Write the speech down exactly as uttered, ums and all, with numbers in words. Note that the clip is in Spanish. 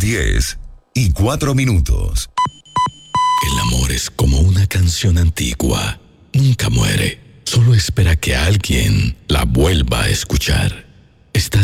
diez y cuatro minutos. El amor es como una canción antigua. Nunca muere. Solo espera que alguien la vuelva a escuchar. Estás